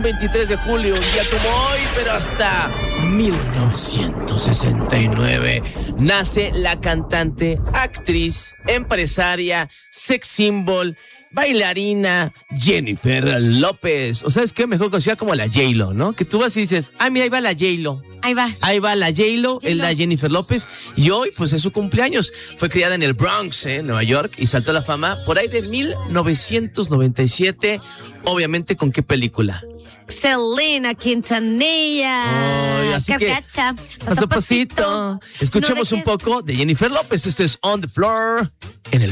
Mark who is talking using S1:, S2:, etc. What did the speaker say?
S1: 23 de julio, un día como hoy, pero hasta 1969, nace la cantante, actriz, empresaria, sex symbol, bailarina Jennifer López. O sabes qué, mejor conocida como la J-Lo, ¿no? Que tú vas y dices, mira, ahí va la J-Lo.
S2: Ahí va
S1: la J-Lo, es la Jennifer López, y hoy pues es su cumpleaños. Fue criada en el Bronx, Nueva York, y saltó a la fama por ahí de 1997. Obviamente, ¿con qué película?
S2: Selena Quintanilla.
S1: Así que, paso a pasito. Escuchemos un poco de Jennifer López. Esto es On the Floor en el